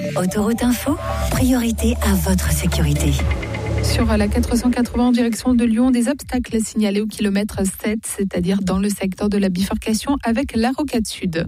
Autoroute Info, priorité à votre sécurité. Sur la 480 en direction de Lyon, des obstacles signalés au kilomètre 7, c'est-à-dire dans le secteur de la bifurcation avec la Rocade Sud.